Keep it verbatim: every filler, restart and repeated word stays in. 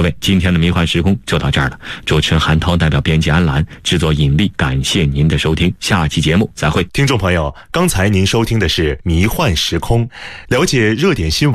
位，今天的迷幻时空就到这儿了。主持人韩涛代表编辑安澜，制作引力，感谢您的收听，下期节目再会。 听众朋友，刚才您收听的是迷幻时空，了解热点新闻